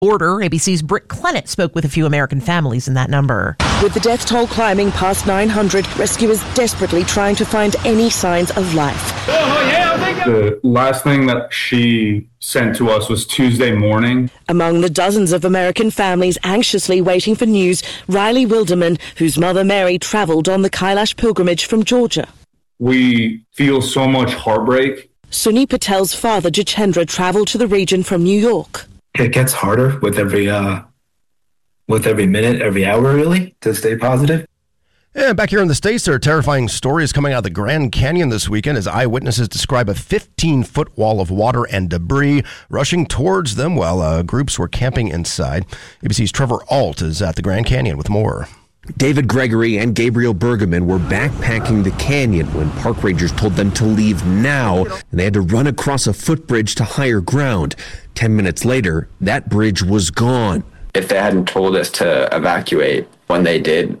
border. ABC's Britt Clennett spoke with a few American families in that number. With the death toll climbing past 900, rescuers desperately trying to find any signs of life. The last thing that she sent to us was Tuesday morning. Among the dozens of American families anxiously waiting for news, Riley Wilderman, whose mother Mary traveled on the Kailash pilgrimage from Georgia. We feel so much heartbreak. Sunny Patel's father, Jachendra, traveled to the region from New York. It gets harder with every minute, every hour, really, to stay positive. And back here in the States, there are terrifying stories coming out of the Grand Canyon this weekend as eyewitnesses describe a 15-foot wall of water and debris rushing towards them while groups were camping inside. ABC's Trevor Ault is at the Grand Canyon with more. David Gregory and Gabriel Bergman were backpacking the canyon when park rangers told them to leave now, and they had to run across a footbridge to higher ground. 10 minutes later, that bridge was gone. If they hadn't told us to evacuate when they did,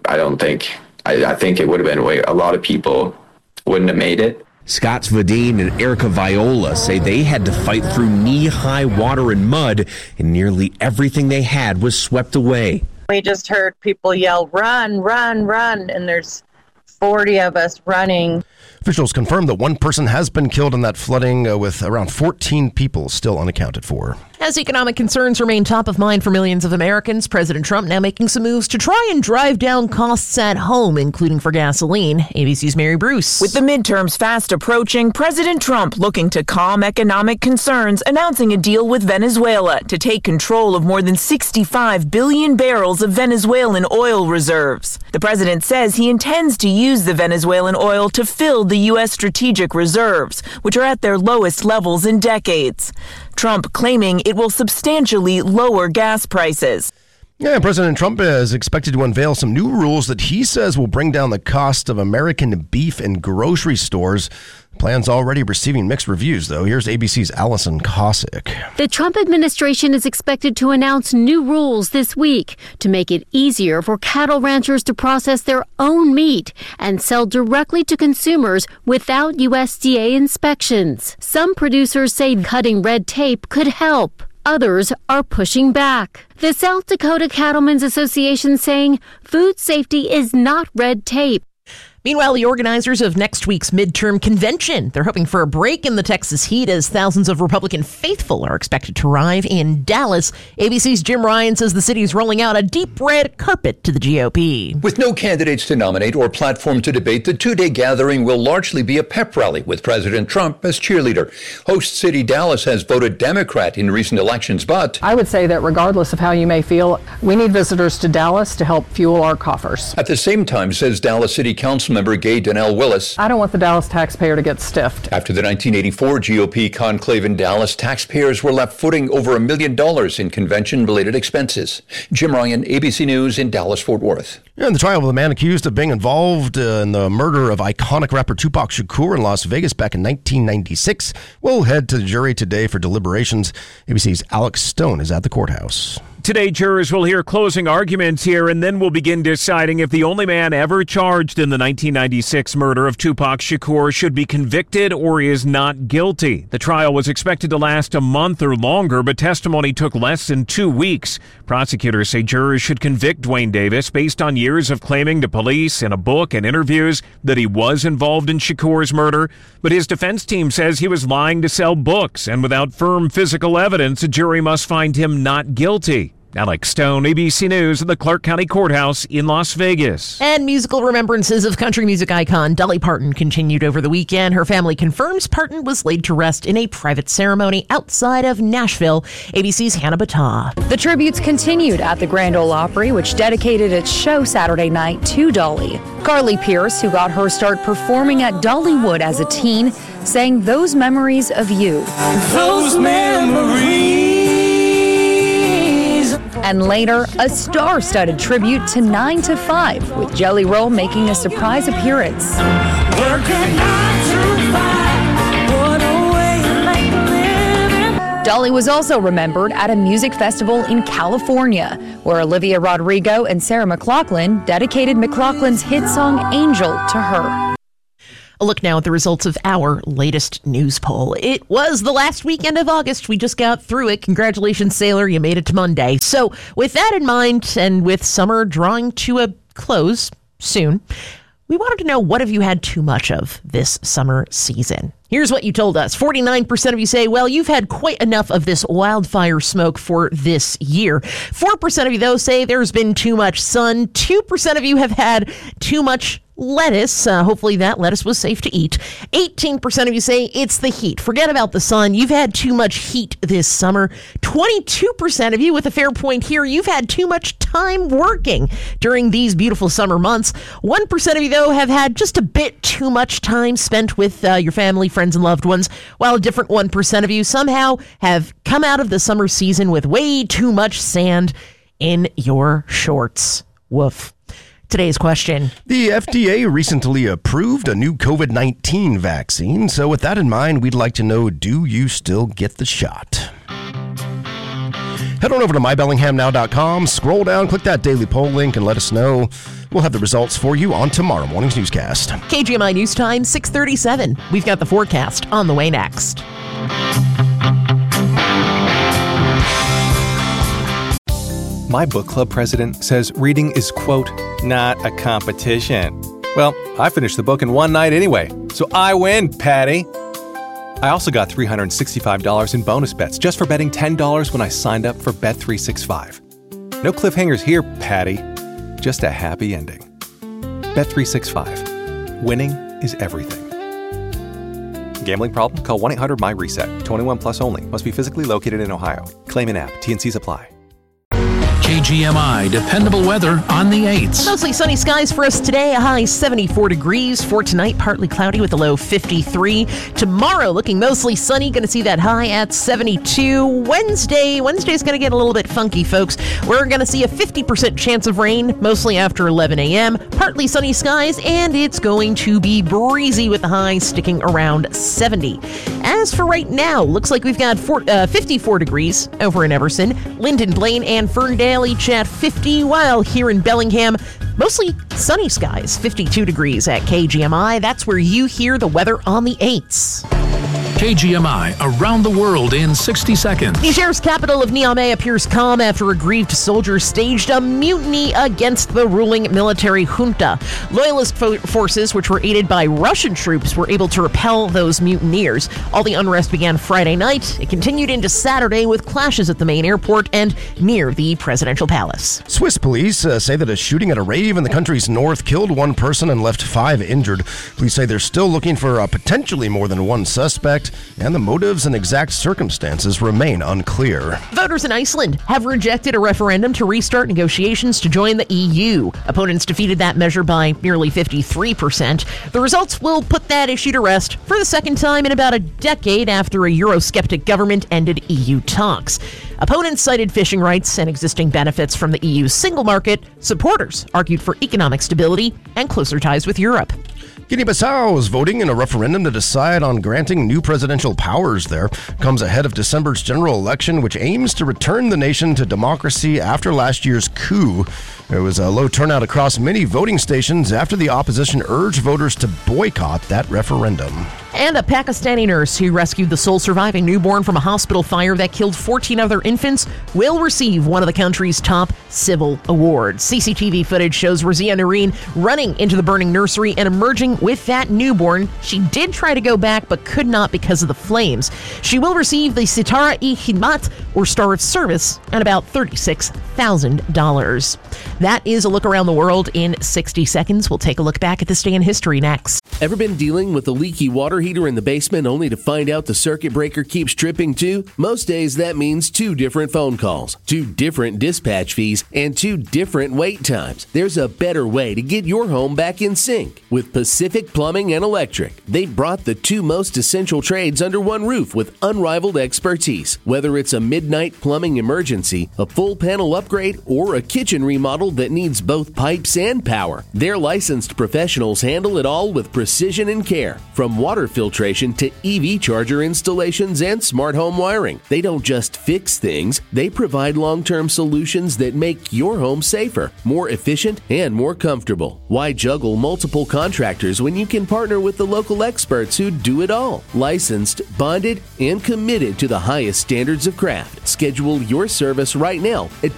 I think it would have been a lot of people wouldn't have made it. Scott Svadine and Erica Viola say they had to fight through knee-high water and mud, and nearly everything they had was swept away. We just heard people yell, "Run, run, run," and there's 40 of us running. Officials confirmed that one person has been killed in that flooding, with around 14 people still unaccounted for. As economic concerns remain top of mind for millions of Americans, President Trump now making some moves to try and drive down costs at home, including for gasoline. ABC's Mary Bruce. With the midterms fast approaching, President Trump looking to calm economic concerns, announcing a deal with Venezuela to take control of more than 65 billion barrels of Venezuelan oil reserves. The president says he intends to use the Venezuelan oil to fill the U.S. strategic reserves, which are at their lowest levels in decades. Trump claiming it will substantially lower gas prices. Yeah, President Trump is expected to unveil some new rules that he says will bring down the cost of American beef in grocery stores. The plan's already receiving mixed reviews, though. Here's ABC's Allison Cossack. The Trump administration is expected to announce new rules this week to make it easier for cattle ranchers to process their own meat and sell directly to consumers without USDA inspections. Some producers say cutting red tape could help. Others are pushing back. The South Dakota Cattlemen's Association saying food safety is not red tape. Meanwhile, the organizers of next week's midterm convention, they're hoping for a break in the Texas heat as thousands of Republican faithful are expected to arrive in Dallas. ABC's Jim Ryan says the city is rolling out a deep red carpet to the GOP. With no candidates to nominate or platform to debate, the two-day gathering will largely be a pep rally with President Trump as cheerleader. Host city Dallas has voted Democrat in recent elections, but I would say that regardless of how you may feel, we need visitors to Dallas to help fuel our coffers. At the same time, says Dallas City Council member Gay Donnell Willis, I don't want the Dallas taxpayer to get stiffed. After the 1984 GOP conclave in Dallas, taxpayers were left footing over $1 million in convention-related expenses. Jim Ryan, ABC News in Dallas-Fort Worth. And the trial of the man accused of being involved in the murder of iconic rapper Tupac Shakur in Las Vegas back in 1996 will head to the jury today for deliberations. ABC's Alex Stone is at the courthouse. Today, jurors will hear closing arguments here and then will begin deciding if the only man ever charged in the 1996 murder of Tupac Shakur should be convicted or is not guilty. The trial was expected to last a month or longer, but testimony took less than 2 weeks. Prosecutors say jurors should convict Duane Davis based on years of claiming to police in a book and interviews that he was involved in Shakur's murder. But his defense team says he was lying to sell books, and without firm physical evidence, a jury must find him not guilty. Alex Stone, ABC News at the Clark County Courthouse in Las Vegas. And musical remembrances of country music icon Dolly Parton continued over the weekend. Her family confirms Parton was laid to rest in a private ceremony outside of Nashville. ABC's Hannah Battah. The tributes continued at the Grand Ole Opry, which dedicated its show Saturday night to Dolly. Carly Pierce, who got her start performing at Dollywood as a teen, sang Those Memories of You. Those memories. And later, a star-studded tribute to 9 to 5, with Jelly Roll making a surprise appearance. Dolly was also remembered at a music festival in California, where Olivia Rodrigo and Sarah McLachlan dedicated McLachlan's hit song Angel to her. A look now at the results of our latest news poll. It was the last weekend of August. We just got through it. Congratulations, Sailor. You made it to Monday. So with that in mind, and with summer drawing to a close soon, we wanted to know, what have you had too much of this summer season? Here's what you told us. 49% of you say, well, you've had quite enough of this wildfire smoke for this year. 4% of you, though, say there's been too much sun. 2% of you have had too much lettuce. Hopefully that lettuce was safe to eat. 18% of you say it's the heat. Forget about the sun. You've had too much heat this summer. 22% of you, with a fair point here, you've had too much time working during these beautiful summer months. 1% of you, though, have had just a bit too much time spent with your family, friends, and loved ones, while a different 1% of you somehow have come out of the summer season with way too much sand in your shorts. Woof. Today's question. The FDA recently approved a new COVID-19 vaccine. So with that in mind, we'd like to know, do you still get the shot? Head on over to mybellinghamnow.com, scroll down, click that daily poll link, and let us know. We'll have the results for you on tomorrow morning's newscast. KGMI News Time, 6:37. We've got the forecast on the way next. My book club president says reading is, quote, not a competition. Well, I finished the book in one night anyway, so I win, Patty. I also got $365 in bonus bets just for betting $10 when I signed up for Bet365. No cliffhangers here, Patty. Just a happy ending. Bet365. Winning is everything. Gambling problem? Call 1-800-MY-RESET. 21 plus only. Must be physically located in Ohio. Claim in app. T&Cs apply. KGMI dependable weather on the 8s. Mostly sunny skies for us today, a high 74 degrees. For tonight, partly cloudy with a low 53. Tomorrow, looking mostly sunny, going to see that high at 72. Wednesday's going to get a little bit funky, folks. We're going to see a 50% chance of rain, mostly after 11 a.m. Partly sunny skies, and it's going to be breezy with the high sticking around 70. As for right now, looks like we've got 54 degrees over in Everson. Lyndon, Blaine, and Ferndale each at 50, while here in Bellingham, mostly sunny skies, 52 degrees at KGMI. That's where you hear the weather on the 8s. KGMI around the world in 60 seconds. Niger's capital of Niamey appears calm after aggrieved soldiers staged a mutiny against the ruling military junta. Loyalist forces, which were aided by Russian troops, were able to repel those mutineers. All the unrest began Friday night. It continued into Saturday with clashes at the main airport and near the presidential palace. Swiss police say that a shooting at a rave in the country's north killed one person and left 5 injured. Police say they're still looking for potentially more than one suspect, and the motives and exact circumstances remain unclear. Voters in Iceland have rejected a referendum to restart negotiations to join the EU. Opponents defeated that measure by nearly 53%. The results will put that issue to rest for the second time in about a decade after a Eurosceptic government ended EU talks. Opponents cited fishing rights and existing benefits from the EU's single market. Supporters argued for economic stability and closer ties with Europe. Guinea-Bissau is voting in a referendum to decide on granting new presidential powers there. Comes ahead of December's general election, which aims to return the nation to democracy after last year's coup. There was a low turnout across many voting stations after the opposition urged voters to boycott that referendum. And a Pakistani nurse who rescued the sole surviving newborn from a hospital fire that killed 14 other infants will receive one of the country's top civil awards. CCTV footage shows Razia Noreen running into the burning nursery and emerging with that newborn. She did try to go back but could not because of the flames. She will receive the Sitara-e-Khidmat, or Star of Service, and about $36,000. That is a look around the world in 60 seconds. We'll take a look back at this day in history next. Ever been dealing with a leaky water heater in the basement only to find out the circuit breaker keeps tripping too? Most days that means 2 different phone calls, 2 different dispatch fees, and 2 different wait times. There's a better way to get your home back in sync with Pacific Plumbing and Electric. They've brought the 2 most essential trades under one roof with unrivaled expertise. Whether it's a midnight plumbing emergency, a full panel upgrade, or a kitchen remodel that needs both pipes and power, their licensed professionals handle it all with precision precision and care. From water filtration to EV charger installations and smart home wiring. They don't just fix things, they provide long-term solutions that make your home safer, more efficient, and more comfortable. Why juggle multiple contractors when you can partner with the local experts who do it all? Licensed, bonded, and committed to the highest standards of craft. Schedule your service right now at